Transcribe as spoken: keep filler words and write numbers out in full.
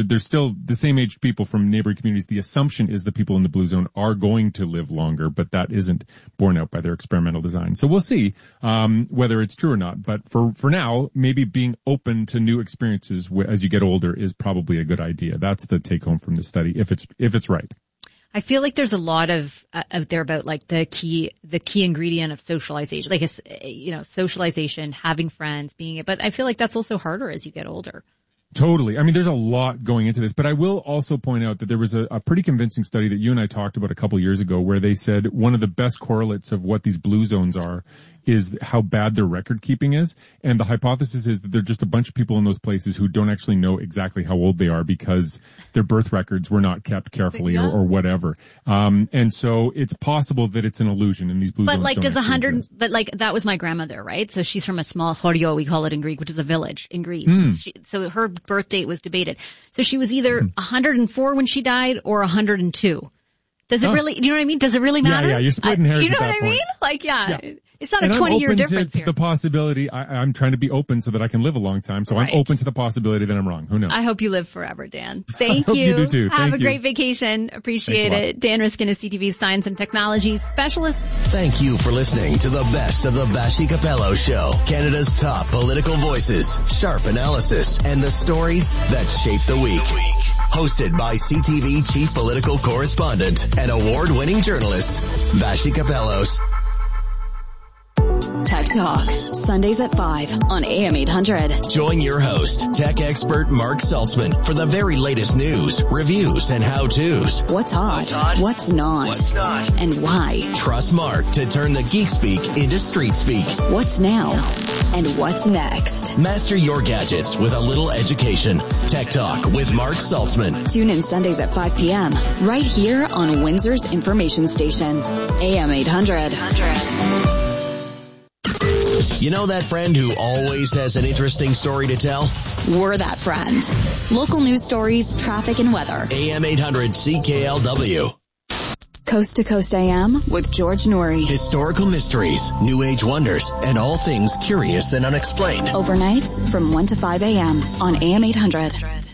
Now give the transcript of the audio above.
there, there's still the same age people from neighboring communities. The assumption is the people in the blue zone are going to live longer, but that isn't borne out by their experimental design. So we'll see um, whether it's true or not. But for for now, maybe being open to new experiences as you get older is probably a good idea. That's the take home from this study, if it's if it's right. I feel like there's a lot of uh, out there about like the key the key ingredient of socialization, like you know, socialization, having friends, being it. But I feel like that's also harder as you get older. Totally. I mean, there's a lot going into this, but I will also point out that there was a, a pretty convincing study that you and I talked about a couple years ago where they said one of the best correlates of what these blue zones are is how bad their record keeping is. And the hypothesis is that they're just a bunch of people in those places who don't actually know exactly how old they are because their birth records were not kept carefully or, or whatever. Um, and so it's possible that it's an illusion and these blue but zones like don't does a hundred, exist. but like that was my grandmother, right? So she's from a small Chorio, we call it in Greek, which is a village in Greece. Mm. She, so her birth date was debated. So she was either mm. one hundred four when she died or one hundred two. Does it oh. really, you know what I mean? Does it really matter? Yeah, yeah, you're splitting hairs I, You know at that what I point. mean? Like, yeah, yeah. It's not and a twenty-year difference to here. The possibility, I, I'm trying to be open so that I can live a long time, so right. I'm open to the possibility that I'm wrong. Who knows? I hope you live forever, Dan. Thank I you. Hope you do too. Have Thank a you. great vacation. Appreciate it. Dan Riskin is C T V's Science and Technology Specialist. Thank you for listening to the best of the Bashi Capello Show. Canada's top political voices, sharp analysis, and the stories that shape the week. Hosted by C T V Chief Political Correspondent and award-winning journalist, Bashi Capellos. Tech Talk, Sundays at five on A M eight hundred. Join your host, tech expert Mark Saltzman, for the very latest news, reviews, and how-tos. What's hot? What's, hot? What's not? What's not? And why? Trust Mark to turn the geek speak into street speak. What's now? And what's next? Master your gadgets with a little education. Tech Talk with Mark Saltzman. Tune in Sundays at five p.m. right here on Windsor's information station, A M eight hundred. You know that friend who always has an interesting story to tell? We're that friend. Local news stories, traffic, and weather. A M eight hundred C K L W. Coast to Coast A M with George Noory. Historical mysteries, new age wonders, and all things curious and unexplained. Overnights from one to five a.m. on A M eight hundred.